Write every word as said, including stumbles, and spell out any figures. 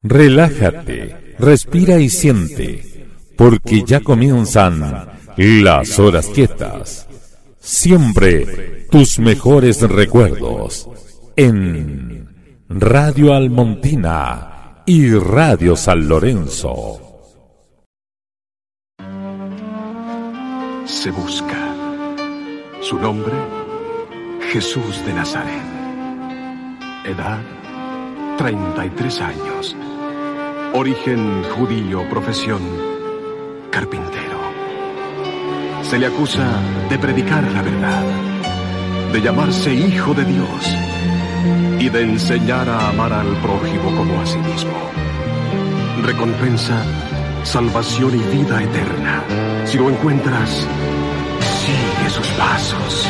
Relájate, respira y siente, porque ya comienzan las horas quietas. Siempre tus mejores recuerdos en Radio Almontina y Radio San Lorenzo. Se busca. Su nombre, Jesús de Nazaret. Edad, treinta y tres años. Origen judío, profesión, carpintero. Se le acusa de predicar la verdad, de llamarse hijo de Dios y de enseñar a amar al prójimo como a sí mismo. Recompensa, salvación y vida eterna. Si lo encuentras, sigue sus pasos.